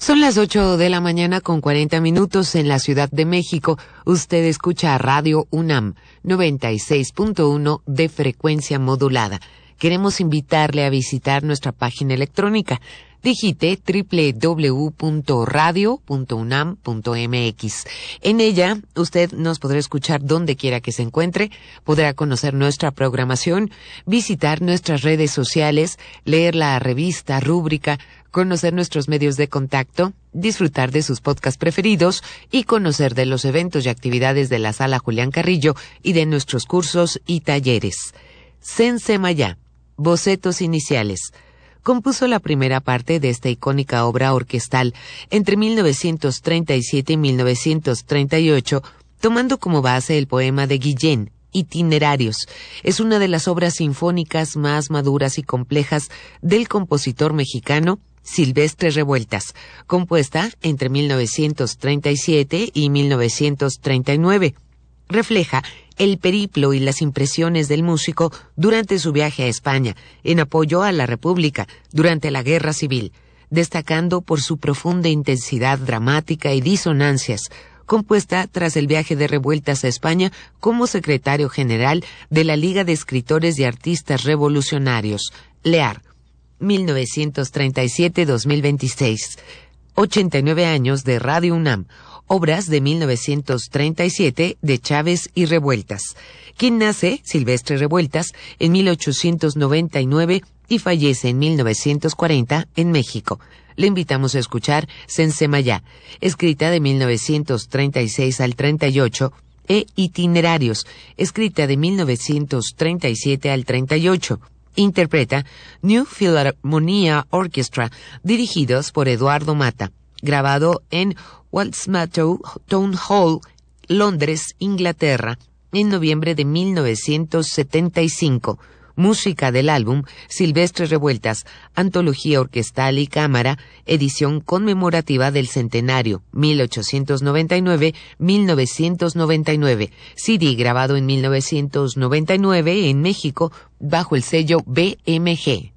Son las 8 de la mañana con 40 minutos en la Ciudad de México. Usted escucha Radio UNAM 96.1 de frecuencia modulada. Queremos invitarle a visitar nuestra página electrónica. Digite www.radio.unam.mx. En ella, usted nos podrá escuchar donde quiera que se encuentre, podrá conocer nuestra programación, visitar nuestras redes sociales, leer la revista, rúbrica, conocer nuestros medios de contacto, disfrutar de sus podcasts preferidos y conocer de los eventos y actividades de la Sala Julián Carrillo y de nuestros cursos y talleres. Sensemayá, bocetos iniciales. Compuso la primera parte de esta icónica obra orquestal entre 1937 y 1938, tomando como base el poema de Guillén, Itinerarios. Es una de las obras sinfónicas más maduras y complejas del compositor mexicano Silvestre Revueltas, compuesta entre 1937 y 1939. Refleja el periplo y las impresiones del músico durante su viaje a España, en apoyo a la República, durante la Guerra Civil, destacando por su profunda intensidad dramática y disonancias, compuesta tras el viaje de Revueltas a España como secretario general de la Liga de Escritores y Artistas Revolucionarios, LEAR, 1937-2026. 89 años de Radio UNAM. Obras de 1937 de Chávez y Revueltas. Quien nace, Silvestre Revueltas, en 1899 y fallece en 1940 en México. Le invitamos a escuchar Sensemayá, escrita de 1936 al 38, e Itinerarios, escrita de 1937 al 38. Interpreta New Philharmonia Orchestra, dirigidos por Eduardo Mata, grabado en Westminster Town Hall, Londres, Inglaterra, en noviembre de 1975. Música del álbum Silvestre Revueltas, Antología Orquestal y Cámara, edición conmemorativa del centenario, 1899-1999. CD grabado en 1999 en México, bajo el sello BMG.